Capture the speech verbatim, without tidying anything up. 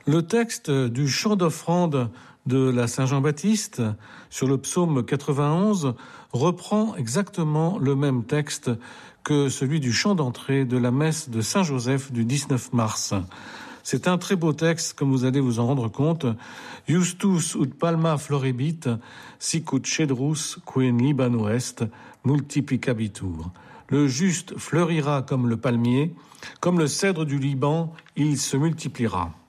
Le texte du chant d'offrande de la Saint-Jean-Baptiste sur le psaume quatre-vingt-onze reprend exactement le même texte que celui du chant d'entrée de la messe de Saint-Joseph du dix-neuf mars. C'est un très beau texte, comme vous allez vous en rendre compte. Justus ut palma floribit, sic ut cedrus qui in Libano est, multiplicabitur. Le juste fleurira comme le palmier, comme le cèdre du Liban, il se multipliera.